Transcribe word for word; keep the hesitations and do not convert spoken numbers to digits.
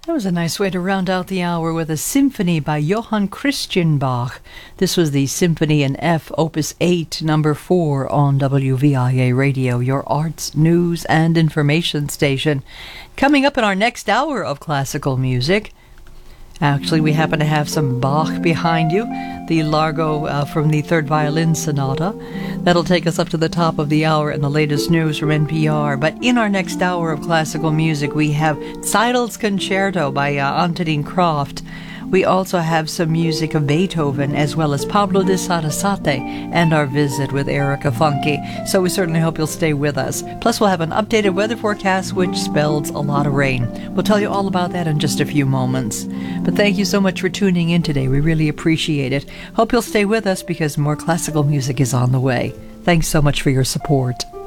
That was a nice way to round out the hour with a symphony by Johann Christian Bach. This was the Symphony in F, Opus eight, number four on W V I A Radio, your arts, news, and information station. Coming up in our next hour of classical music, actually, we happen to have some Bach behind you, the Largo uh, from the Third Violin Sonata. That'll take us up to the top of the hour and the latest news from N P R. But in our next hour of classical music, we have Seidel's Concerto by uh, Antonin Croft. We also have some music of Beethoven, as well as Pablo de Sarasate, and our visit with Erica Funke. So we certainly hope you'll stay with us. Plus, we'll have an updated weather forecast, which spells a lot of rain. We'll tell you all about that in just a few moments. But thank you so much for tuning in today. We really appreciate it. Hope you'll stay with us because more classical music is on the way. Thanks so much for your support.